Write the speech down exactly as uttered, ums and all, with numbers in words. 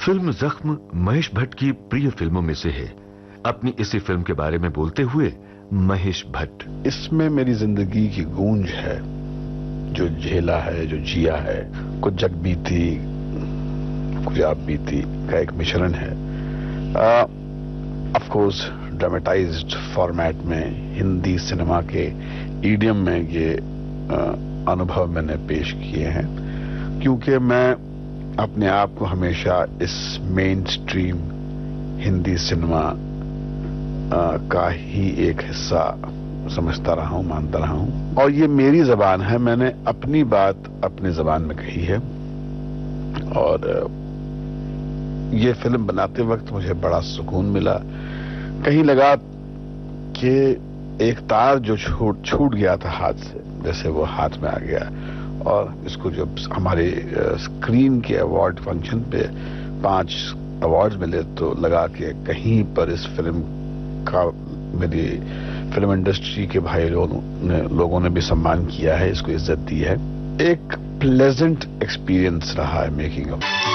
Film जख्म महेश भट्ट की प्रिय फिल्मों में से है। अपनी इसी फिल्म के बारे में बोलते हुए महेश भट्ट, इसमें मेरी जिंदगी की गूंज है, जो झेला है, जो जिया है, कुछ जग बीती कुछ आप बीती का एक मिश्रण है। ऑफ कोर्स ड्रामेटाइज्ड फॉर्मेट में हिंदी सिनेमा के ईडियम में ये uh, अनुभव मैंने पेश किए हैं, क्योंकि मैं अपने आप को हमेशा इस main stream Hindi cinema uh, का ही एक हिस्सा समझता रहा हूं, मानता रहा हूं, और ये मेरी जबान है, मैंने अपनी बात अपनी जबान में कही है। और ये फिल्म बनाते वक्त मुझे बड़ा सुकून मिला। कहीं लगा कि एक तार जो छूट छूट गया था हाथ से, जैसे वो हाथ में आ गया। और इसको जब हमारे स्क्रीन के अवार्ड फंक्शन पे पांच अवार्ड्स मिले तो लगा कि कहीं पर इस फिल्म का मेरी फिल्म इंडस्ट्री के भाई लोगों ने लोगों ने भी सम्मान किया है, इसको इज्जत दी है। एक प्लेजेंट एक्सपीरियंस रहा है मेकिंग ऑफ।